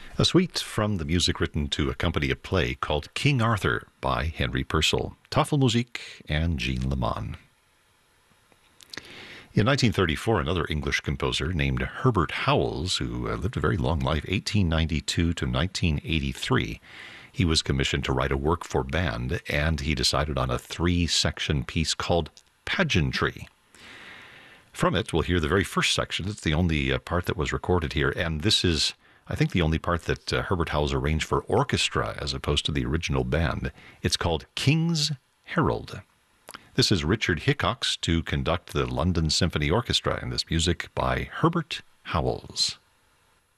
A suite from the music written to accompany a play called King Arthur by Henry Purcell, Tafelmusik, and Jean Leman. In 1934, another English composer named Herbert Howells, who lived a very long life, 1892 to 1983, he was commissioned to write a work for band, and he decided on a 3-section piece called Pageantry. From it, we'll hear the very first section. It's the only part that was recorded here, and this is, I think, the only part that Herbert Howells arranged for orchestra as opposed to the original band. It's called King's Herald. This is Richard Hickox to conduct the London Symphony Orchestra, and this music by Herbert Howells.